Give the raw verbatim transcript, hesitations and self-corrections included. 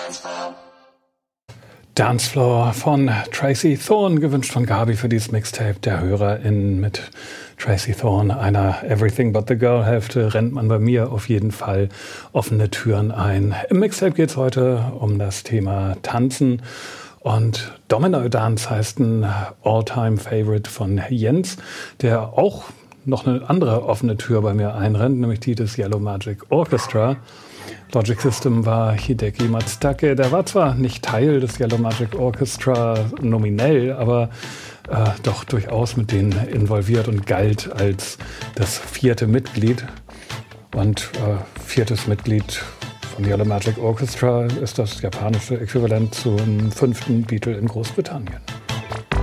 Dancefloor von Tracey Thorn, gewünscht von Gabi für dieses Mixtape der HörerInnen mit Tracey Thorn, einer Everything But The Girl-Hälfte, rennt man bei mir auf jeden Fall offene Türen ein. Im Mixtape geht es heute um das Thema Tanzen und Domino Dance heißt ein All-Time-Favorite von Jens, der auch noch eine andere offene Tür bei mir einrennt, nämlich die des Yellow Magic Orchestra. Logic System war Hideki Matsutake, der war zwar nicht Teil des Yellow Magic Orchestra nominell, aber äh, doch durchaus mit denen involviert und galt als das vierte Mitglied. Und äh, viertes Mitglied von Yellow Magic Orchestra ist das japanische Äquivalent zum fünften Beatle in Großbritannien.